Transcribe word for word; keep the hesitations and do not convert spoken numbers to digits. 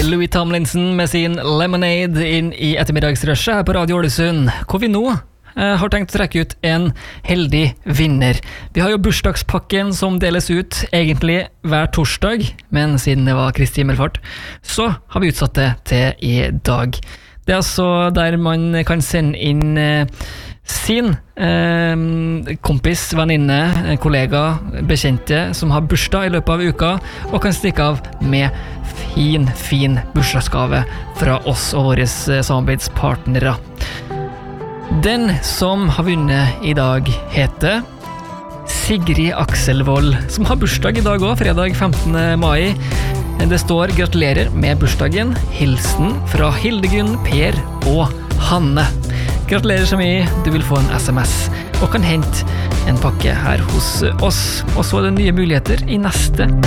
Louis Tomlinson med sin Lemonade inn i ettermiddagsrushet her på Radio Ålesund, hvor vi nå eh, har tenkt å trekke ut en heldig vinner. Vi har jo bursdagspakken som deles ut egentlig hver torsdag, men siden det var Kristi himmelfart, så har vi utsatt det til i dag. Det er altså der man kan sende inn eh, sin eh, kompis, venninne, kollega, bekjente som har bursdag i løpet av uka, og kan stikke av med fin, fin bursdagsgave fra oss og våre samarbeidspartnere. Den som har vunnet i dag heter Sigrid Akselvold, som har bursdag i dag også, fredag femtende mai. Det står gratulerer med bursdagen, hilsen fra Hildegunn, Per og Hanne. Gratulerer så mye, du vil få en sms og kan hente en pakke her hos oss. Og så er det nye muligheter i neste